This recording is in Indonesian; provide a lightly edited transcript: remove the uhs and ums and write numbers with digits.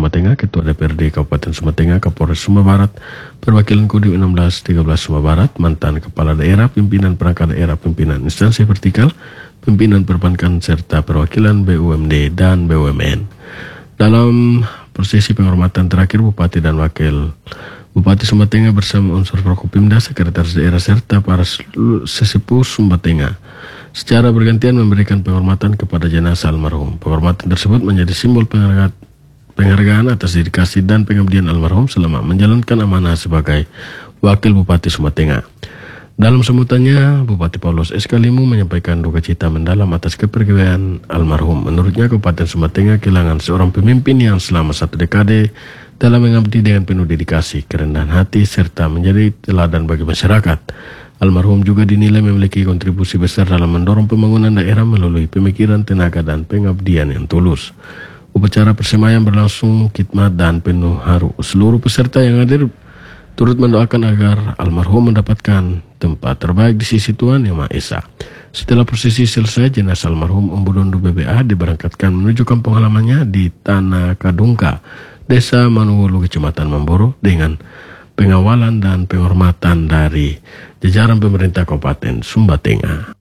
Sumba Tengah, Ketua DPRD Kabupaten Sumba Tengah, Kapolres Sumba Barat, perwakilan Kodim 1613 Sumba Barat, mantan Kepala Daerah, pimpinan perangkat daerah, pimpinan instansi vertikal, pimpinan perbankan, serta perwakilan BUMD dan BUMN. Dalam prosesi penghormatan terakhir, Bupati dan Wakil Bupati Sumba Tengah bersama unsur Prokopimda, Sekretaris Daerah, serta para sesepuh Sumba Tengah secara bergantian memberikan penghormatan kepada jenazah almarhum. Penghormatan tersebut menjadi simbol penghargaan atas dedikasi dan pengabdian almarhum selama menjalankan amanah sebagai Wakil Bupati Sumba Tengah. Dalam sambutannya, Bupati Paulus S. Kalimu menyampaikan duka cita mendalam atas kepergian almarhum. Menurutnya, Kabupaten Sumba Tengah kehilangan seorang pemimpin yang selama 1 dekade dalam mengabdi dengan penuh dedikasi, kerendahan hati, serta menjadi teladan bagi masyarakat. Almarhum juga dinilai memiliki kontribusi besar dalam mendorong pembangunan daerah melalui pemikiran, tenaga, dan pengabdian yang tulus. Upacara persemaian berlangsung khidmat dan penuh haru. Seluruh peserta yang hadir turut mendoakan agar almarhum mendapatkan tempat terbaik di sisi Tuhan Yang Maha Esa. Setelah prosesi selesai, jenazah almarhum Embu Dondo BBA diberangkatkan menuju kampung halamannya di Tanah Kadungka, Desa Manuhulu, Kecamatan Mamboro, dengan pengawalan dan penghormatan dari jajaran pemerintah Kabupaten Sumba Tengah.